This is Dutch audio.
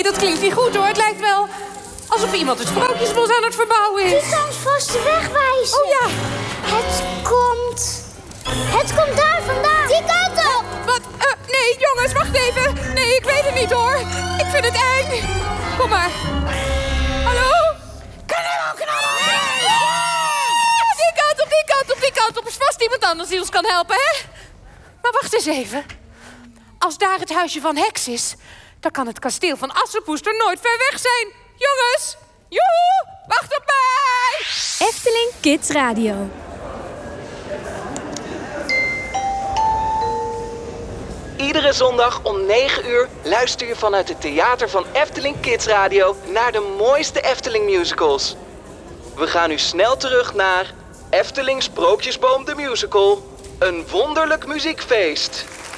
dat klinkt niet goed hoor. Het lijkt wel alsof iemand het Sprookjesbos aan het verbouwen is. Die kan ons vast de weg wijzen. Oh ja. Het komt daar vandaan. Die kant op. Wat? Nee, jongens, wacht even. Nee, ik weet het niet hoor. Ik vind het eng. Kom maar. Hallo? Knallen! Die kant op. Er is vast iemand anders die ons kan helpen, hè? Maar wacht eens even. Als daar het huisje van Heks is, dan kan het kasteel van Assepoester nooit ver weg zijn. Jongens! Joehoe! Wacht op mij! Efteling Kids Radio. Iedere zondag om 9 uur luister je vanuit het theater van Efteling Kids Radio naar de mooiste Efteling musicals. We gaan nu snel terug naar Efteling Sprookjesboom de Musical. Een wonderlijk muziekfeest.